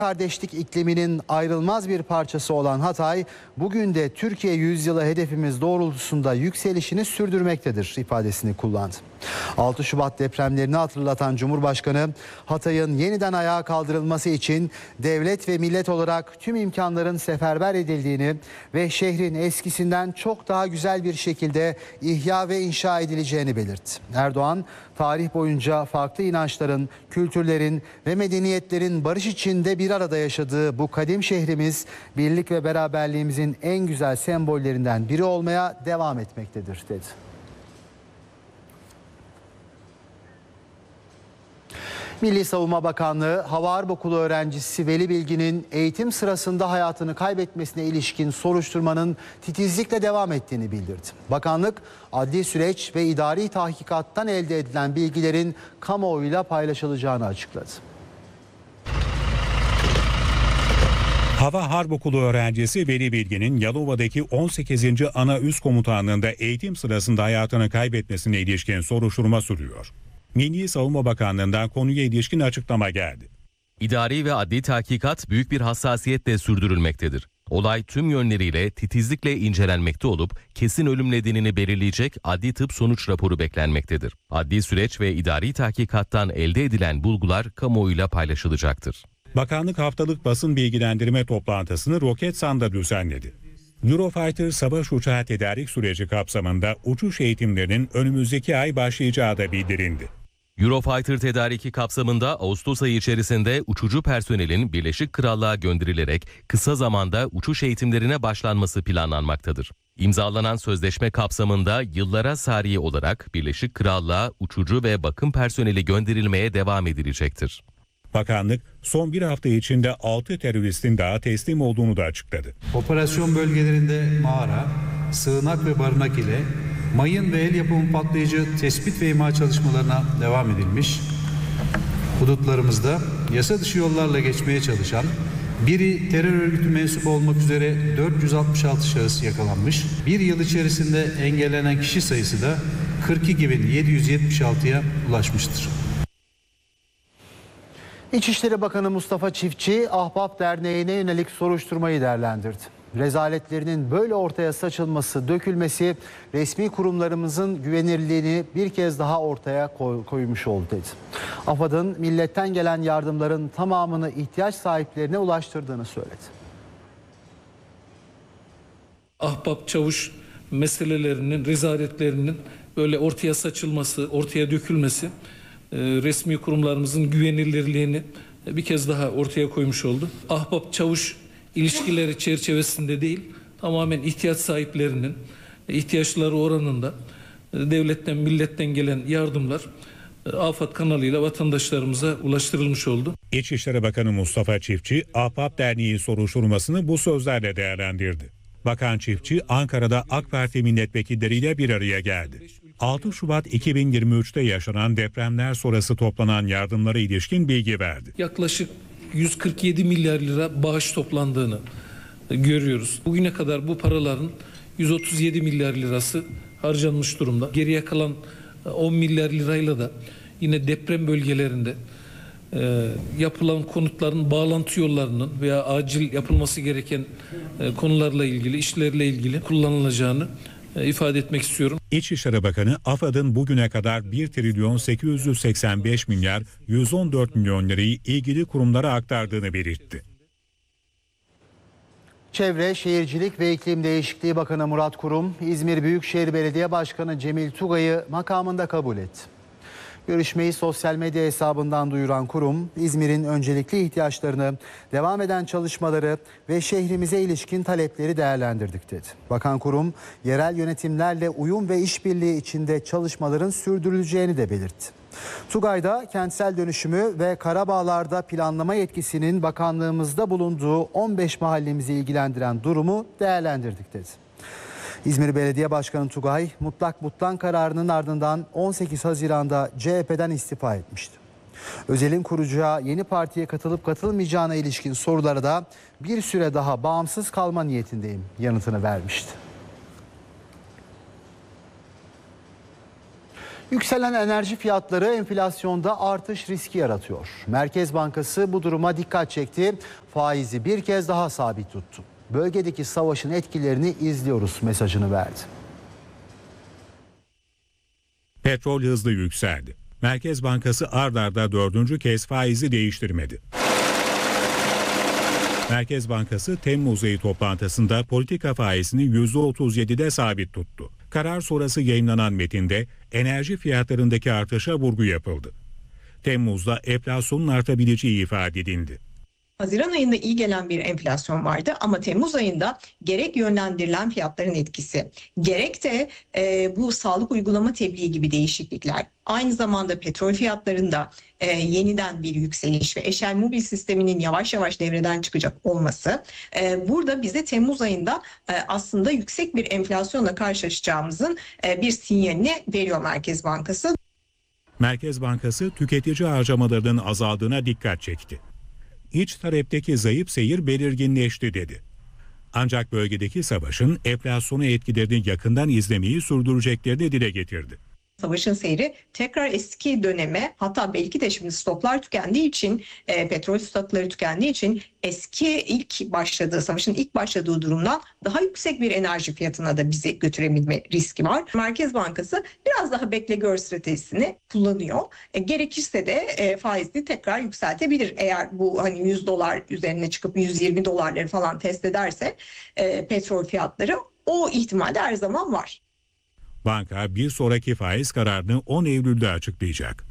Kardeşlik ikliminin ayrılmaz bir parçası olan Hatay, bugün de Türkiye yüzyılı hedefimiz doğrultusunda yükselişini sürdürmektedir ifadesini kullandı. 6 Şubat depremlerini hatırlatan Cumhurbaşkanı, Hatay'ın yeniden ayağa kaldırılması için devlet ve millet olarak tüm imkanların seferber edildiğini ve şehrin eskisinden çok daha güzel bir şekilde ihya ve inşa edileceğini belirtti. Erdoğan, tarih boyunca farklı inançların, kültürlerin ve medeniyetlerin barış içinde bir arada yaşadığı bu kadim şehrimiz, birlik ve beraberliğimizin en güzel sembollerinden biri olmaya devam etmektedir dedi. Milli Savunma Bakanlığı, Hava Harp Okulu öğrencisi Veli Bilgin'in eğitim sırasında hayatını kaybetmesine ilişkin soruşturmanın titizlikle devam ettiğini bildirdi. Bakanlık, adli süreç ve idari tahkikattan elde edilen bilgilerin kamuoyuyla paylaşılacağını açıkladı. Hava Harp Okulu öğrencisi Veli Bilgin'in Yalova'daki 18. Ana Üs Komutanlığı'nda eğitim sırasında hayatını kaybetmesine ilişkin soruşturma sürüyor. Milli Savunma Bakanlığı'ndan konuya ilişkin açıklama geldi. İdari ve adli tahkikat büyük bir hassasiyetle sürdürülmektedir. Olay tüm yönleriyle titizlikle incelenmekte olup kesin ölüm nedenini belirleyecek adli tıp sonuç raporu beklenmektedir. Adli süreç ve idari tahkikattan elde edilen bulgular kamuoyuyla paylaşılacaktır. Bakanlık haftalık basın bilgilendirme toplantısını Roketsan'da düzenledi. Eurofighter savaş uçağı tedarik süreci kapsamında uçuş eğitimlerinin önümüzdeki ay başlayacağı da bildirildi. Eurofighter tedariki kapsamında Ağustos ayı içerisinde uçucu personelin Birleşik Krallığa gönderilerek kısa zamanda uçuş eğitimlerine başlanması planlanmaktadır. İmzalanan sözleşme kapsamında yıllara sari olarak Birleşik Krallığa uçucu ve bakım personeli gönderilmeye devam edilecektir. Bakanlık son bir hafta içinde 6 teröristin daha teslim olduğunu da açıkladı. Operasyon bölgelerinde mağara, sığınak ve barınak ile mayın ve el yapımı patlayıcı tespit ve imha çalışmalarına devam edilmiş. Hudutlarımızda yasa dışı yollarla geçmeye çalışan, biri terör örgütü mensubu olmak üzere 466 şahıs yakalanmış. Bir yıl içerisinde engellenen kişi sayısı da 42.776'ya ulaşmıştır. İçişleri Bakanı Mustafa Çiftçi, Ahbap Derneği'ne yönelik soruşturmayı değerlendirdi. Rezaletlerinin böyle ortaya saçılması, dökülmesi resmi kurumlarımızın güvenilirliğini bir kez daha ortaya koymuş oldu dedi. AFAD'ın milletten gelen yardımların tamamını ihtiyaç sahiplerine ulaştırdığını söyledi. Ahbap çavuş meselelerinin, rezaletlerinin böyle ortaya saçılması, ortaya dökülmesi resmi kurumlarımızın güvenilirliğini bir kez daha ortaya koymuş oldu. Ahbap çavuş ilişkileri çerçevesinde değil, tamamen ihtiyaç sahiplerinin ihtiyaçları oranında devletten, milletten gelen yardımlar AFAD kanalıyla vatandaşlarımıza ulaştırılmış oldu. İçişleri Bakanı Mustafa Çiftçi, Ahbap Derneği soruşturmasını bu sözlerle değerlendirdi. Bakan Çiftçi, Ankara'da AK Parti milletvekilleriyle bir araya geldi. 6 Şubat 2023'te yaşanan depremler sonrası toplanan yardımlara ilişkin bilgi verdi. Yaklaşık 147 milyar lira bağış toplandığını görüyoruz. Bugüne kadar bu paraların 137 milyar lirası harcanmış durumda. Geriye kalan 10 milyar lirayla da yine deprem bölgelerinde yapılan konutların bağlantı yollarının veya acil yapılması gereken konularla ilgili, işlerle ilgili kullanılacağını ifade etmek istiyorum. İçişleri Bakanı, AFAD'ın bugüne kadar 1 trilyon 885 milyar 114 milyon lirayı ilgili kurumlara aktardığını belirtti. Çevre, Şehircilik ve İklim Değişikliği Bakanı Murat Kurum, İzmir Büyükşehir Belediye Başkanı Cemil Tugay'ı makamında kabul etti. Görüşmeyi sosyal medya hesabından duyuran kurum, İzmir'in öncelikli ihtiyaçlarını, devam eden çalışmaları ve şehrimize ilişkin talepleri değerlendirdik dedi. Bakan Kurum, yerel yönetimlerle uyum ve işbirliği içinde çalışmaların sürdürüleceğini de belirtti. Tugay'da kentsel dönüşümü ve Karabağlar'da planlama yetkisinin bakanlığımızda bulunduğu 15 mahallemizi ilgilendiren durumu değerlendirdik dedi. İzmir Belediye Başkanı Tugay, mutlak butlan kararının ardından 18 Haziran'da CHP'den istifa etmişti. Özel'in kuracağı yeni partiye katılıp katılmayacağına ilişkin sorulara da bir süre daha bağımsız kalma niyetindeyim yanıtını vermişti. Yükselen enerji fiyatları enflasyonda artış riski yaratıyor. Merkez Bankası bu duruma dikkat çekti. Faizi bir kez daha sabit tuttu. Bölgedeki savaşın etkilerini izliyoruz mesajını verdi. Petrol hızlı yükseldi. Merkez Bankası ard arda 4. kez faizi değiştirmedi. Merkez Bankası Temmuz ayı toplantısında politika faizini %37'de sabit tuttu. Karar sonrası yayınlanan metinde enerji fiyatlarındaki artışa vurgu yapıldı. Temmuz'da enflasyonun artabileceği ifade edildi. Haziran ayında iyi gelen bir enflasyon vardı ama Temmuz ayında gerek yönlendirilen fiyatların etkisi, gerek de bu sağlık uygulama tebliği gibi değişiklikler, aynı zamanda petrol fiyatlarında yeniden bir yükseliş ve eşel mobil sisteminin yavaş yavaş devreden çıkacak olması burada bize Temmuz ayında aslında yüksek bir enflasyonla karşılaşacağımızın bir sinyalini veriyor Merkez Bankası. Merkez Bankası tüketici harcamalarının azaldığına dikkat çekti. İç talepteki zayıf seyir belirginleşti dedi. Ancak bölgedeki savaşın enflasyona etkilerini yakından izlemeyi sürdüreceklerini dile getirdi. Savaşın seyri tekrar eski döneme, hatta belki de şimdi stoklar tükendiği için, petrol stokları tükendiği için eski savaşın ilk başladığı durumdan daha yüksek bir enerji fiyatına da bizi götürebilme riski var. Merkez Bankası biraz daha bekle gör stratejisini kullanıyor. Gerekirse de faizni tekrar yükseltebilir. Eğer bu hani $100 üzerine çıkıp $120 falan test ederse petrol fiyatları, o ihtimal de her zaman var. Banka bir sonraki faiz kararını 10 Eylül'de açıklayacak.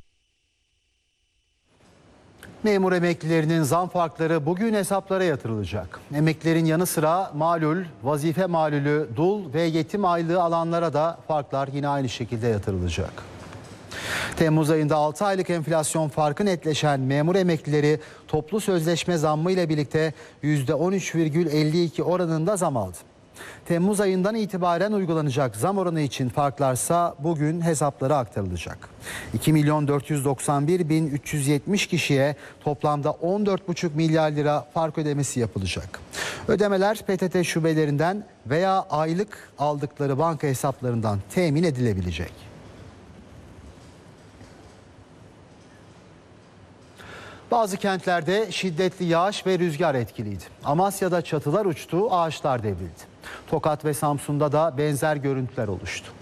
Memur emeklilerinin zam farkları bugün hesaplara yatırılacak. Emeklilerin yanı sıra malul, vazife malulü, dul ve yetim aylığı alanlara da farklar yine aynı şekilde yatırılacak. Temmuz ayında 6 aylık enflasyon farkı netleşen memur emeklileri toplu sözleşme zammı ile birlikte %13,52 oranında zam aldı. Temmuz ayından itibaren uygulanacak zam oranı için farklarsa bugün hesaplara aktarılacak. 2.491.370 kişiye toplamda 14,5 milyar lira fark ödemesi yapılacak. Ödemeler PTT şubelerinden veya aylık aldıkları banka hesaplarından temin edilebilecek. Bazı kentlerde şiddetli yağış ve rüzgar etkiliydi. Amasya'da çatılar uçtu, ağaçlar devrildi. Tokat ve Samsun'da da benzer görüntüler oluştu.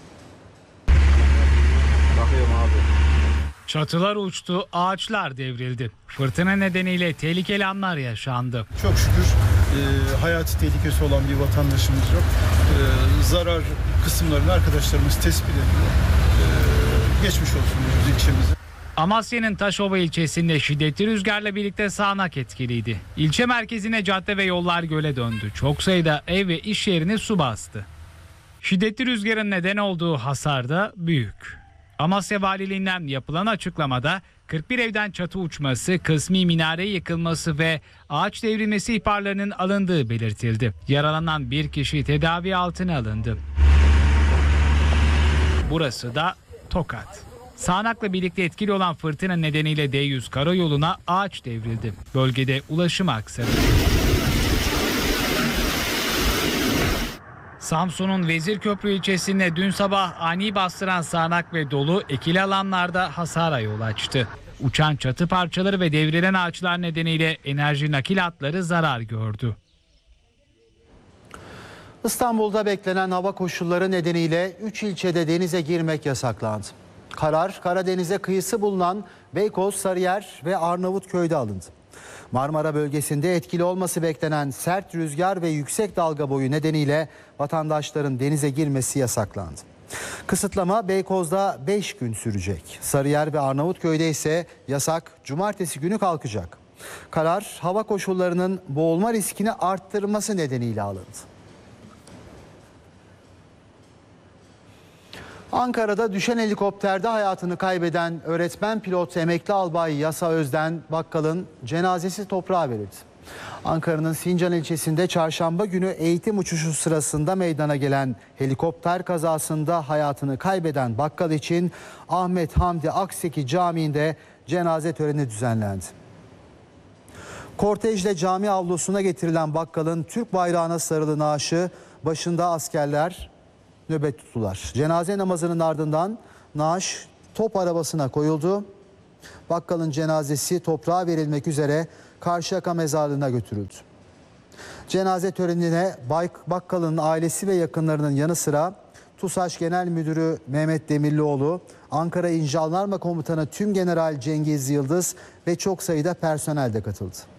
Çatılar uçtu, ağaçlar devrildi. Fırtına nedeniyle tehlikeli anlar yaşandı. Çok şükür hayati tehlikesi olan bir vatandaşımız yok. Zarar kısımlarını arkadaşlarımız tespit ediyor. Geçmiş olsun diyoruz ilçemize. Amasya'nın Taşova ilçesinde şiddetli rüzgarla birlikte sağanak etkiliydi. İlçe merkezine cadde ve yollar göle döndü. Çok sayıda ev ve iş yerini su bastı. Şiddetli rüzgarın neden olduğu hasar da büyük. Amasya Valiliğinden yapılan açıklamada 41 evden çatı uçması, kısmi minare yıkılması ve ağaç devrilmesi ihbarlarının alındığı belirtildi. Yaralanan bir kişi tedavi altına alındı. Burası da Tokat. Sağanakla birlikte etkili olan fırtına nedeniyle D100 karayoluna ağaç devrildi. Bölgede ulaşım aksadı. Samsun'un Vezirköprü ilçesinde dün sabah ani bastıran sağanak ve dolu ekili alanlarda hasara yol açtı. Uçan çatı parçaları ve devrilen ağaçlar nedeniyle enerji nakil hatları zarar gördü. İstanbul'da beklenen hava koşulları nedeniyle 3 ilçede denize girmek yasaklandı. Karar Karadeniz'e kıyısı bulunan Beykoz, Sarıyer ve Arnavutköy'de alındı. Marmara bölgesinde etkili olması beklenen sert rüzgar ve yüksek dalga boyu nedeniyle vatandaşların denize girmesi yasaklandı. Kısıtlama Beykoz'da 5 gün sürecek. Sarıyer ve Arnavutköy'de ise yasak cumartesi günü kalkacak. Karar hava koşullarının boğulma riskini arttırması nedeniyle alındı. Ankara'da düşen helikopterde hayatını kaybeden öğretmen pilot emekli albay Yasa Özden Bakkal'ın cenazesi toprağa verildi. Ankara'nın Sincan ilçesinde çarşamba günü eğitim uçuşu sırasında meydana gelen helikopter kazasında hayatını kaybeden Bakkal için Ahmet Hamdi Akseki Camii'nde cenaze töreni düzenlendi. Kortejle cami avlusuna getirilen Bakkal'ın Türk bayrağına sarılı naaşı başında askerler nöbet tuttular. Cenaze namazının ardından naaş top arabasına koyuldu. Bakkalın cenazesi toprağa verilmek üzere Karşıyaka mezarlığına götürüldü. Cenaze törenine Bakkal'ın ailesi ve yakınlarının yanı sıra TUSAŞ Genel Müdürü Mehmet Demirlioğlu, Ankara İnci Jandarma Komutanı Tümgeneral Cengiz Yıldız ve çok sayıda personel de katıldı.